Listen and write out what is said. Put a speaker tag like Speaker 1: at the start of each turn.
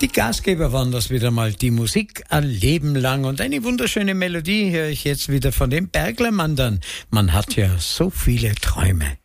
Speaker 1: Die Gastgeber waren das wieder mal, die Musik ein Leben lang. Und eine wunderschöne Melodie höre ich jetzt wieder von den Berglermandern. Man hat ja so viele Träume.